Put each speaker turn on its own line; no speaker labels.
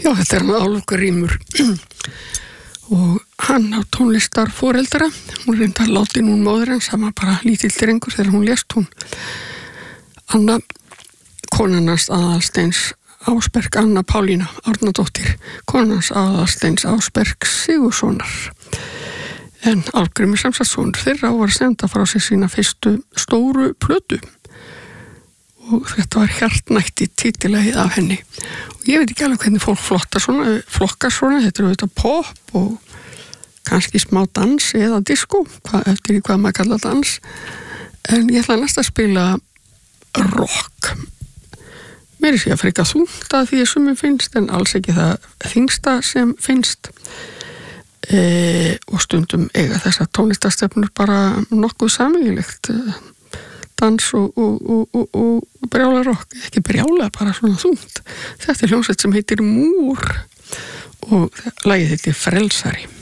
Já, þetta hann Álfur Grímur og hann á tónlistarforeldra. Hún reyndar látin hún móðir hans, hann var bara lítill drengur þegar hún lést hún. Anna, konan hans Aðalsteins Ásberg, Anna Pálína Árnadóttir, konan hans Aðalsteins Ásberg Sigurssonar. En Álfgrímur Samsatsson þeirra var að senda frá sér sína fyrstu stóru plötu. Og þetta var hjartnætti titilægið af henni. Og ég veit ekki alveg hvernig fólk flokkar svona, þetta auðvitað pop og kannski smá dans eða disco, eftir hvað maður kallar dans. En ég ætla næst að spila rock. Mér sé að freka þungt að því sem mér finnst, en alls ekki það þingsta sem finnst. Og stundum eiga þessar tónlistarstefnur bara nokkuð sameiginlegt. Dans og brjála rock, ekki brjála, bara svona þungt. Þetta hljómsveit sem heitir Múr og lagið heitir Frelsari.